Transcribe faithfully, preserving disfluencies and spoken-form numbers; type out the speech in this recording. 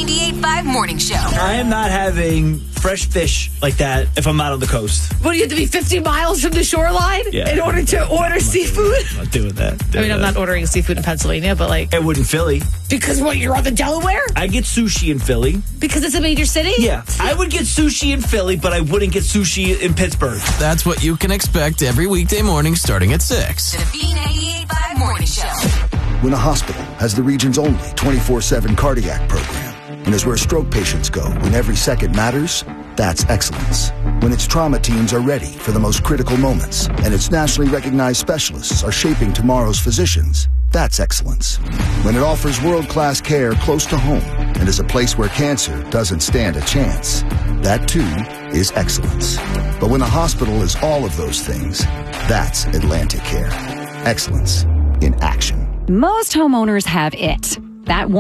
ninety-eight point five Morning Show. I am not having fresh fish like that if I'm out on the coast. What, do you have to be fifty miles from the shoreline Yeah. in order to order seafood? I'm not doing that. I mean, I'm not ordering seafood in Pennsylvania, but like... I would in Philly. Because what, you're on the Delaware? I get sushi in Philly. Because it's a major city? Yeah. I would get sushi in Philly, but I wouldn't get sushi in Pittsburgh. That's what you can expect every weekday morning starting at six. The B ninety-eight point five Morning Show. When a hospital has the region's only twenty-four seven cardiac program and is where stroke patients go when every second matters, that's excellence. When its trauma teams are ready for the most critical moments and its nationally recognized specialists are shaping tomorrow's physicians, that's excellence. When it offers world-class care close to home and is a place where cancer doesn't stand a chance, that too is excellence. But when a hospital is all of those things, that's Atlantic Care. Excellence in action. Most homeowners have it. That one